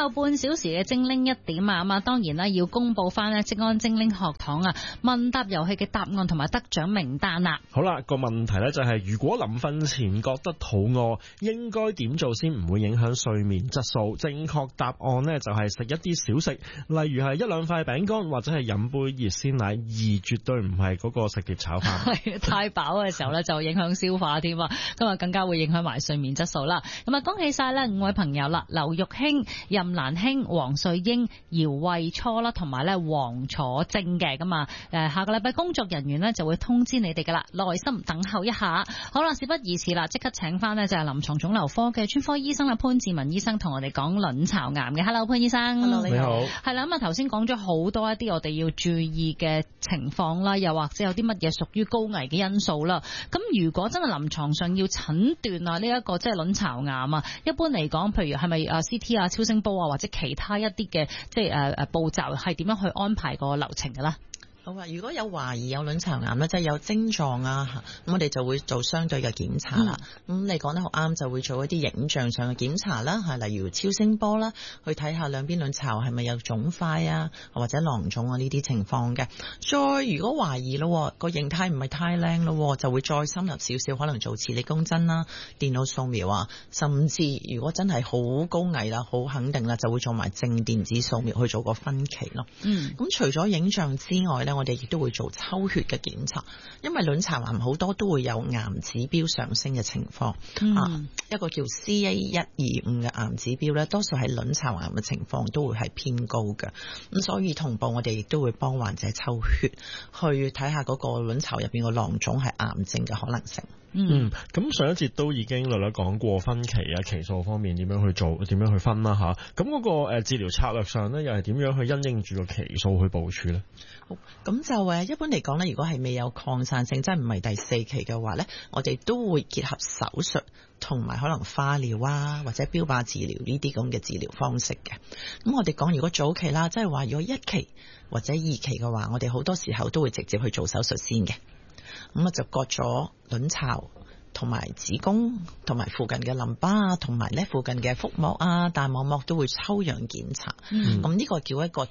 後半小時嘅精靈一點啊，咁啊當然啦，要公佈翻咧職安精靈學堂啊問答遊戲嘅答案同埋得獎名單啦。 好啦，個問題咧就係如果臨瞓前覺得肚餓，應該點做先唔會影響睡眠質素？正確答案呢就係食一啲小食，例如係一兩塊餅乾或者係飲杯熱鮮奶，而絕對唔係嗰個食碟炒飯。 係太飽嘅時候咧就影響消化添啊，咁啊更加會影響埋睡眠質素啦。咁啊恭喜晒咧5位朋友啦，劉玉卿、任蘭卿、黃瑞英、姚慧初啦，同埋咧黃楚貞嘅。咁啊下個禮拜工作人員呢就會通知你哋噶啦，耐心等候一下。好啦，事不宜遲啦，即刻請翻呢就係臨床腫瘤科嘅專科醫生啦，潘志文醫生同我哋講卵巢癌嘅。Hello 潘醫生。 Hello 你好。 係啦，咁啊頭先講咗好多一啲我哋要注意嘅情況啦，又或者有啲乜嘢屬於高危嘅因素啦。咁如果真係臨床上要診斷啊呢一個即係卵巢癌啊，一般嚟講譬如係咪CT 啊、超聲波啊或者其他一啲嘅即係步驟係點樣去安排個流程嘅咧？ 好啊！如果有懷疑有卵巢癌咧，即係有症狀啊，咁我哋就會做相對嘅檢查啦。咁你講得好啱，就會做一啲影像上嘅檢查啦，例如超聲波啦，去睇下兩邊卵巢係咪有腫塊啊，或者囊腫啊呢啲情況嘅。再如果懷疑咯，個形態唔係太靚咯，就會再深入少少，可能做磁力共振啦、電腦掃描啊，甚至如果真係好高危啦、好肯定啦，就會做埋正電子掃描去做個分期咯。咁除咗影像之外咧，我哋亦都會做抽血嘅檢查，因為卵巢癌好多都會有癌指標上升嘅情況。一個叫 CA125 嘅癌指標咧，多數係卵巢癌嘅情況都會係偏高嘅。咁所以同步我哋亦都會幫患者抽血，去睇下嗰個卵巢入邊個囊腫係癌症嘅可能性。 咁上一節都已經略略講過分期啊、期數方面點樣去做、點樣去分啦吓。咁嗰個治療策略上咧，又係點樣去因應住個期數去部署咧？ 好，咁就一般嚟講咧，如果係未有擴散性，即係唔係第4期嘅話咧，我哋都會結合手術同埋可能化療啊，或者標靶治療呢啲咁嘅治療方式嘅。咁我哋講如果早期啦，即係話如果1期或者2期嘅話，我哋好多時候都會直接去做手術先嘅。咁就割咗卵巢同埋子宮同埋附近嘅淋巴同埋咧附近嘅腹膜啊、大網膜都會抽樣檢查。咁呢個叫一個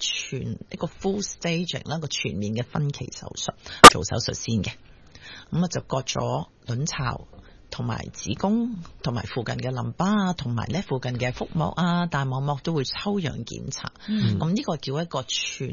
full staging 啦，個全面嘅分期手術，做手術先嘅。咁就割咗卵巢同埋子宮同埋附近嘅淋巴同埋咧附近嘅腹膜啊、大網膜都會抽樣檢查。咁呢個叫一個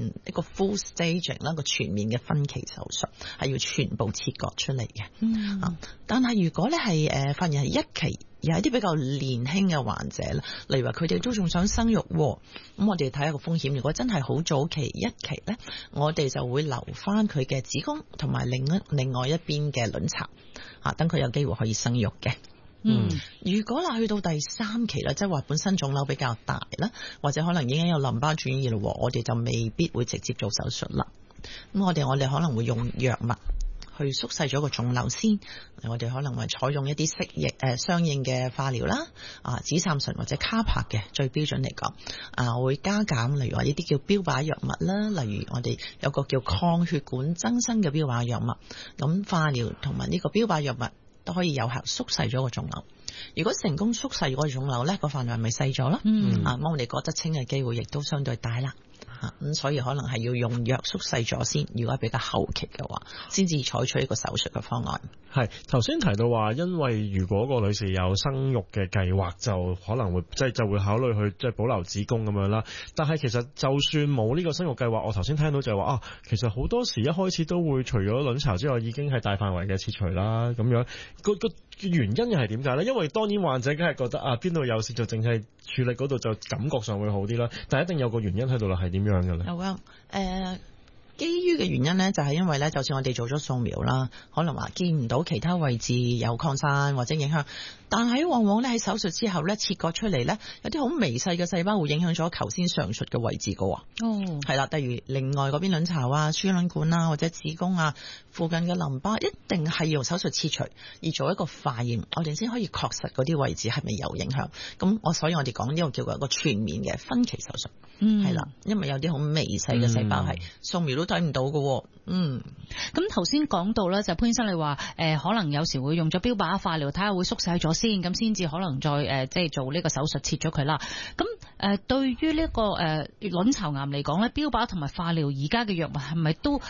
full staging 啦，個全面嘅分期手術，係要全部切割出嚟嘅。但係如果咧係發現係1期，而係啲比較年輕嘅患者啦，例如話佢哋都仲想生育，咁我哋睇下個風險。如果真係好早期1期咧，我哋就會留翻佢嘅子宮同埋另外一邊嘅卵巢，等佢有機會可以生育嘅。如果去到第3期啦，即係話本身腫瘤比較大啦，或者可能已經有淋巴轉移啦，我哋就未必會直接做手術啦。咁我哋可能會用藥物去縮細咗個腫瘤先，我哋可能會採用一啲相應嘅化療啦，紫杉醇或者卡帕嘅，最標準嚟講，會加減，例如話呢啲叫標靶藥物啦，例如我哋有個叫抗血管增生嘅標靶藥物，咁化療同埋呢個標靶藥物都可以有效縮細咗個腫瘤。如果成功縮細嗰個腫瘤咧，個範圍咪細咗咯，咁我哋覺得清嘅機會亦都相對大啦。咁所以可能係要用藥縮細咗先，如果係比較後期嘅話，先至採取一個手術嘅方案。 係頭先提到話，因為如果個女士有生育嘅計劃，就可能會就會考慮去即係保留子宮咁樣啦。但係其實就算冇呢個生育計劃，我頭先聽到就係話其實好多時一開始都會除咗卵巢之外，已經係大範圍嘅切除啦。咁樣個原因又係點解咧？因為當然患者梗係覺得邊度有事就淨係處理嗰度就感覺上會好啲啦，但係一定有個原因喺度啦，係點樣嘅咧？ 有啊，基於嘅原因咧，就係因為咧，就算我哋做咗掃描啦，可能話見唔到其他位置有擴散或者影響，但係往往咧喺手術之後咧切割出嚟咧，有啲好微細嘅細胞會影響咗頭先上述嘅位置㗎喎。係啦，例如另外嗰邊卵巢啊、輸卵管啊或者子宮啊附近嘅淋巴，一定係用手術切除而做一個化驗，我哋先可以確實嗰啲位置係咪有影響。咁所以我哋講呢個叫做一個全面嘅分期手術。係啦，因為有啲好微細嘅細胞係掃描都睇唔到㗎。 咁頭先講到咧，就潘醫生你話可能有時會用咗標靶化療，睇下會縮細咗先，咁先至可能再即係做呢個手術切咗佢啦。咁對於呢個卵巢癌嚟講咧，標靶同埋化療而家嘅藥物係咪都